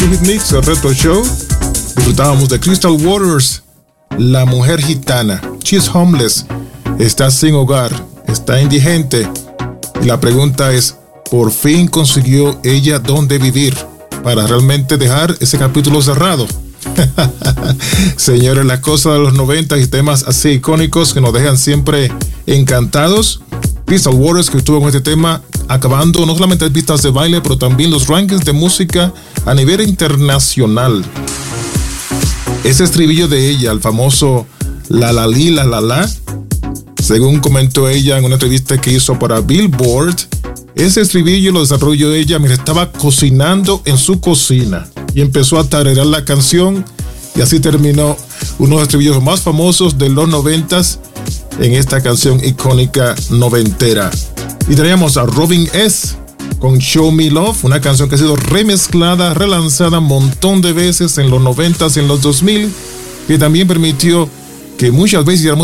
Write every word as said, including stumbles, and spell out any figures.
Disco Hit Mix, el Retro Show. Disfrutábamos de Crystal Waters, La Mujer Gitana. She's homeless, está sin hogar, está indigente. Y la pregunta es, ¿por fin consiguió ella dónde vivir para realmente dejar ese capítulo cerrado? Señores, las cosas de los noventa y temas así icónicos que nos dejan siempre encantados. Crystal Waters, que estuvo con este tema acabando no solamente las pistas de baile, pero también los rankings de música a nivel internacional. Ese estribillo de ella, el famoso la la li la la la, según comentó ella en una entrevista que hizo para Billboard, ese estribillo lo desarrolló ella mientras estaba cocinando en su cocina y empezó a tararear la canción, y así terminó uno de los estribillos más famosos de los noventas en esta canción icónica noventera. Y traíamos a Robin S. con Show Me Love, una canción que ha sido remezclada, relanzada un montón de veces en los noventas y en los dos mil, que también permitió que muchas veces